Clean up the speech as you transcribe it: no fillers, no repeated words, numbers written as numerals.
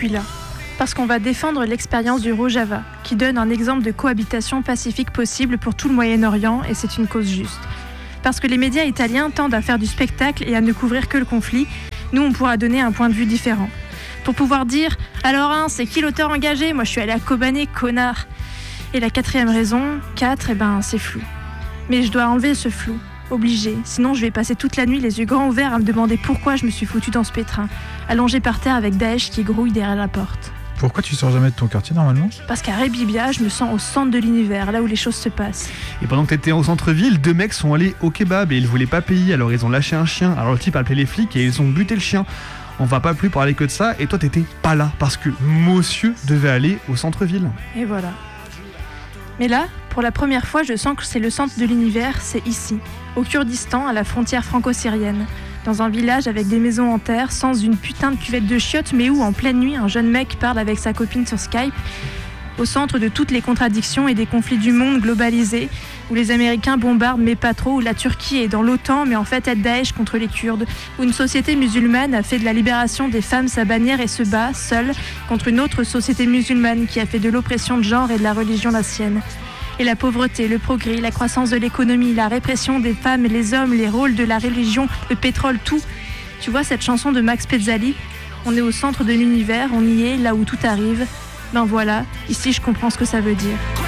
suis là. Parce qu'on va défendre l'expérience du Rojava, qui donne un exemple de cohabitation pacifique possible pour tout le Moyen-Orient, et c'est une cause juste. Parce que les médias italiens tendent à faire du spectacle et à ne couvrir que le conflit, nous on pourra donner un point de vue différent. Pour pouvoir dire « Alors hein, c'est qui l'auteur engagé ? Moi je suis allé à Kobané, connard !» Et la quatrième raison, 4, c'est flou. Mais je dois enlever ce flou, obligé, sinon je vais passer toute la nuit les yeux grands ouverts à me demander pourquoi je me suis foutu dans ce pétrin, allongé par terre avec Daesh qui grouille derrière la porte. Pourquoi tu sors jamais de ton quartier normalement ? Parce qu'à Rebibbia, je me sens au centre de l'univers, là où les choses se passent. Et pendant que t'étais au centre-ville, 2 mecs sont allés au kebab et ils voulaient pas payer, alors ils ont lâché un chien. Alors le type a appelé les flics et ils ont buté le chien. On va pas plus parler que de ça, et toi t'étais pas là, parce que monsieur devait aller au centre-ville. Et voilà. Mais là, pour la première fois, je sens que c'est le centre de l'univers, c'est ici, au Kurdistan, à la frontière franco-syrienne. Dans un village avec des maisons en terre, sans une putain de cuvette de chiottes, mais où, en pleine nuit, un jeune mec parle avec sa copine sur Skype, au centre de toutes les contradictions et des conflits du monde globalisé, où les Américains bombardent mais pas trop, où la Turquie est dans l'OTAN mais en fait aide Daesh contre les Kurdes, où une société musulmane a fait de la libération des femmes sa bannière et se bat, seule, contre une autre société musulmane qui a fait de l'oppression de genre et de la religion la sienne. Et la pauvreté, le progrès, la croissance de l'économie, la répression des femmes et les hommes, les rôles de la religion, le pétrole, tout. Tu vois cette chanson de Max Pezzali ? On est au centre de l'univers, on y est, là où tout arrive. Ben voilà, ici je comprends ce que ça veut dire.